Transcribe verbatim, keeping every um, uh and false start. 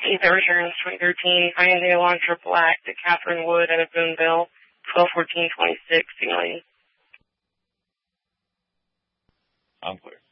eighteenth that returns, twenty thirteen, Hyundai Elantra Black to Catherine Wood out of Boonville, twelve fourteen twenty-six, signaling. I'm clear.